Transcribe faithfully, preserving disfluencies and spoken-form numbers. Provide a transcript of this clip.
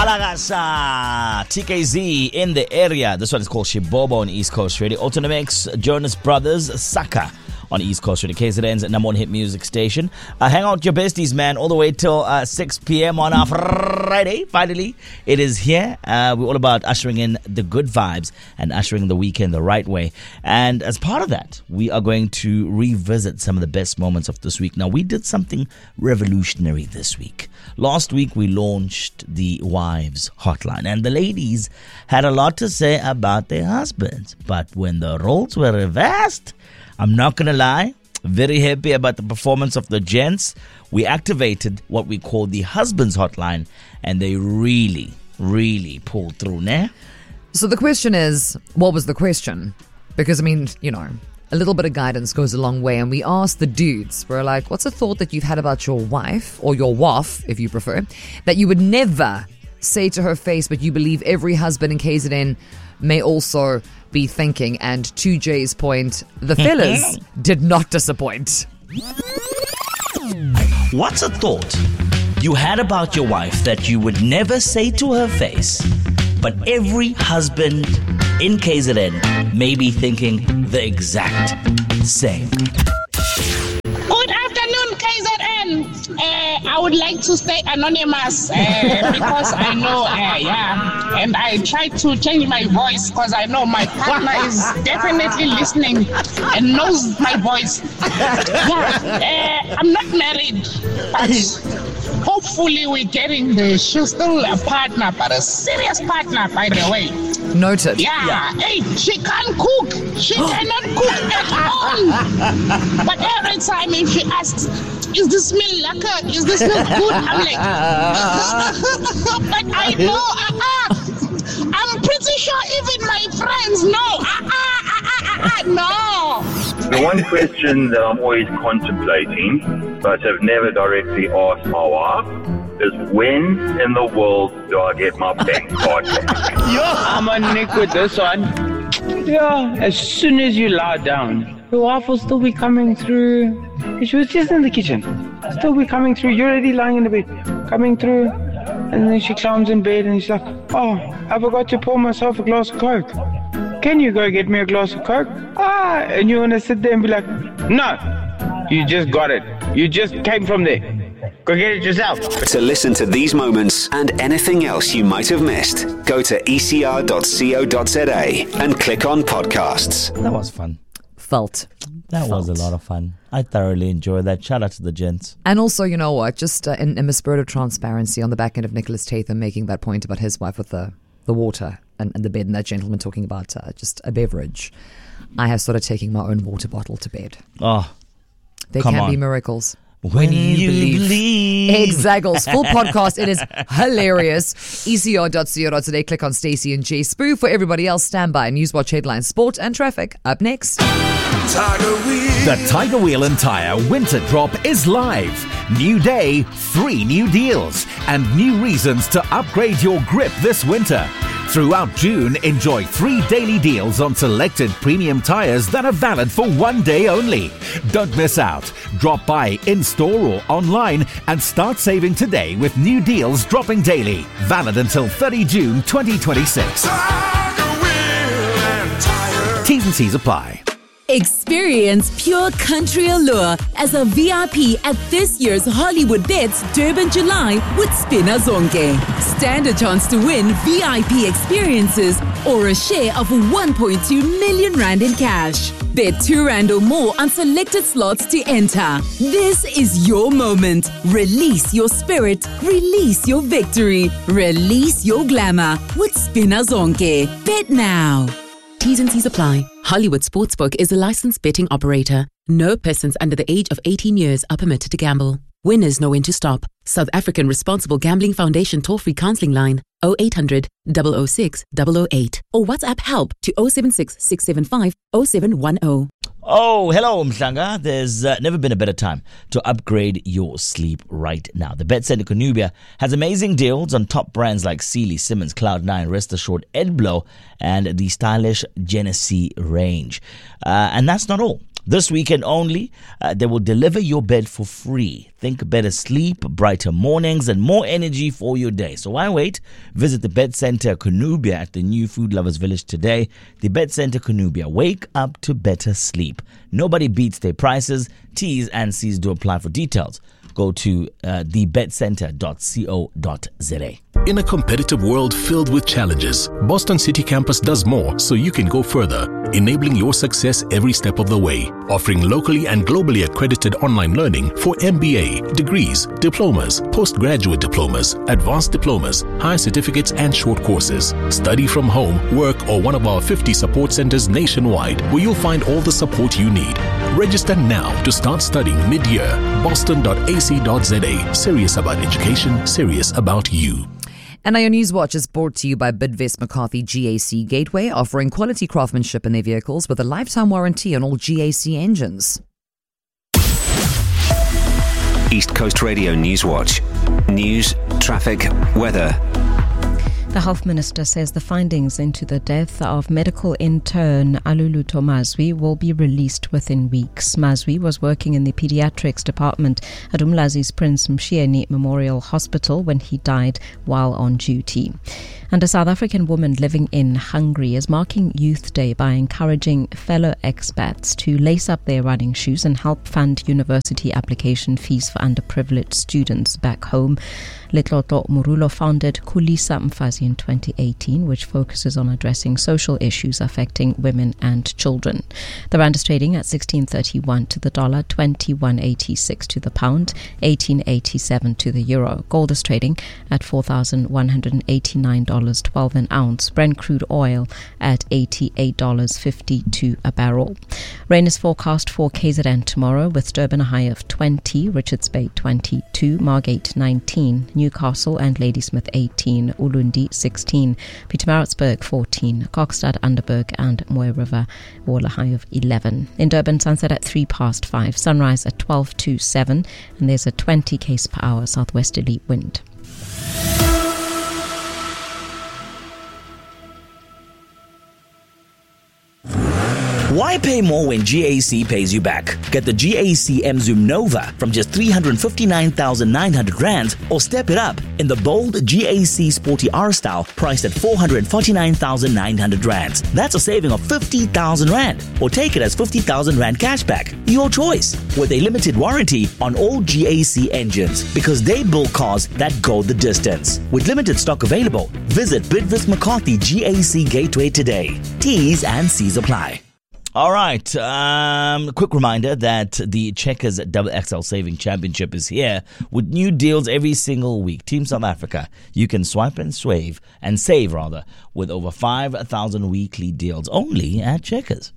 Malagasa, T K Z in the area. This one is called Shibobo on East Coast Radio. Autonomix, Jonas Brothers, Saka on East Coast Radio. K Z N's number one hit music station. Uh, hang out with your besties, man, all the way till uh, six p.m. on our Friday. Finally, it is here. Uh, we're all about ushering in the good vibes and ushering the weekend the right way. And as part of that, we are going to revisit some of the best moments of this week. Now, we did something revolutionary this week. Last week, we launched the Wives Hotline, and the ladies had a lot to say about their husbands. But when the roles were reversed, I'm not going to lie, very happy about the performance of the gents. We activated what we call the Husbands Hotline, and they really, really pulled through, nah? So the question is, what was the question? Because, I mean, you know, a little bit of guidance goes a long way. And we asked the dudes, we're like, what's a thought that you've had about your wife, or your wife, if you prefer, that you would never say to her face, but you believe every husband in K Z N may also be thinking? And to Jay's point, the fellas did not disappoint. What's a thought you had about your wife that you would never say to her face, but every husband in K Z N may be thinking the exact same? Good afternoon, K Z N. Uh, I would like to stay anonymous uh, because I know, uh, yeah, and I try to change my voice because I know my partner is definitely listening and knows my voice. Yeah, uh, I'm not married, but hopefully we're getting the, she's still a partner, but a serious partner, by the way. Noted. Yeah. yeah. Hey, she can't cook. She cannot cook at all. But every time if she asks, is this meal lacquer? Is this not good? I'm like, but I know, uh-uh. I'm pretty sure even my friends know. Uh-uh, uh-uh, uh-uh, no. The one question that I'm always contemplating, but have never directly asked my wife, is when in the world do I get my bank card back? Yeah, I'm on Nick with this one. Yeah, as soon as you lie down, your wife will still be coming through. She was just in the kitchen. Still be coming through. You're already lying in the bed. Coming through. And then she climbs in bed and she's like, oh, I forgot to pour myself a glass of Coke. Can you go get me a glass of Coke? Ah, and you want to sit there and be like, no, you just got it. You just came from there. Go get it yourself. To listen to these moments and anything else you might have missed, go to e c r dot co dot z a and click on podcasts. That was fun. Felt. That Felt. was a lot of fun. I thoroughly enjoyed that. Shout out to the gents. And also, you know what, just uh, in, in the spirit of transparency, on the back end of Nicholas Tatham making that point about his wife with the, the water and, and the bed, and that gentleman talking about uh, just a beverage, I have started taking my own water bottle to bed. Oh, There come can on. be miracles. When you believe. Exactly. Full podcast. It is hilarious. e c r dot co dot z a. Click on Stacey and Jay Spoo. For everybody else, stand by. Newswatch headlines, sport and traffic. Up next. The Tiger Wheel and Tyre Winter Drop is live. New day, three new deals, and new reasons to upgrade your grip this winter. Throughout June, enjoy three daily deals on selected premium tyres that are valid for one day only. Don't miss out. Drop by in-store or online and start saving today with new deals dropping daily. Valid until thirtieth of June twenty twenty-six. T's and C's apply. Experience pure country allure as a V I P at this year's Hollywood Bets Durban July with Spina Zonke. Stand a chance to win V I P experiences or a share of one point two million rand in cash. Bet two rand or more on selected slots to enter. This is your moment. Release your spirit. Release your victory. Release your glamour with Spina Zonke. Bet now. T's and C's apply. Hollywood Sportsbook is a licensed betting operator. No persons under the age of eighteen years are permitted to gamble. Winners know when to stop. South African Responsible Gambling Foundation toll-free counseling line oh eight hundred, double oh six, double oh eight or WhatsApp help to oh seven six, six seven five, oh seven one oh. Oh, hello, Mhlanga. There's uh, never been a better time to upgrade your sleep right now. The Bet Center Conubia has amazing deals on top brands like Sealy, Simmons, Cloud nine, Rest Assured, Edblow, and the stylish Genesee range. Uh, and that's not all. This weekend only, uh, they will deliver your bed for free. Think better sleep, brighter mornings, and more energy for your day. So why wait? Visit the Bed Center Kunubia at the new Food Lovers Village today. The Bed Center Kunubia. Wake up to better sleep. Nobody beats their prices. T's and C's do apply. For details, go to uh, the bed center dot co dot za. In a competitive world filled with challenges, Boston City Campus does more so you can go further, enabling your success every step of the way. Offering locally and globally accredited online learning for M B A, degrees, diplomas, postgraduate diplomas, advanced diplomas, higher certificates and short courses. Study from home, work or one of our fifty support centers nationwide where you'll find all the support you need. Register now to start studying mid-year. boston dot a c dot z a. Serious about education, serious about you. And now your News Watch is brought to you by Bidvest McCarthy G A C Gateway, offering quality craftsmanship in their vehicles with a lifetime warranty on all G A C engines. East Coast Radio News Watch. News, traffic, weather. The Health Minister says the findings into the death of medical intern Aluluto Mazwi will be released within weeks. Mazwi was working in the pediatrics department at Umlazi's Prince Mshieni Memorial Hospital when he died while on duty. And a South African woman living in Hungary is marking Youth Day by encouraging fellow expats to lace up their running shoes and help fund university application fees for underprivileged students back home. Letloto Murulo founded Kulisa Mfazi in twenty eighteen, which focuses on addressing social issues affecting women and children. The rand is trading at sixteen thirty-one to the dollar, twenty-one eighty-six to the pound, eighteen eighty-seven to the euro. Gold is trading at four thousand one hundred eighty-nine dollars twelve an ounce. Brent crude oil at eighty-eight dollars fifty-two a barrel. Rain is forecast for K Z N tomorrow, with Durban a high of twenty, Richards Bay twenty-two, Margate nineteen, Newcastle and Ladysmith eighteen, Ulundi sixteen, Pietermaritzburg fourteen, Kokstad, Underberg and Moy River all a high of eleven. In Durban, sunset at three past five, sunrise at twelve to seven, and there's a twenty k's per hour southwesterly wind. Why pay more when G A C pays you back? Get the G A C M-Zoom Nova from just three hundred fifty-nine thousand nine hundred rand, or step it up in the bold G A C Sporty R style priced at four hundred forty-nine thousand nine hundred rand. That's a saving of fifty thousand rand, or take it as fifty thousand rand cashback. Your choice, with a limited warranty on all G A C engines, because they build cars that go the distance. With limited stock available, visit Bidvest McCarthy G A C Gateway today. T's and C's apply. All right. Um, quick reminder that the Checkers Double X L Saving Championship is here with new deals every single week. Team South Africa, you can swipe and save and save rather with over five thousand weekly deals only at Checkers.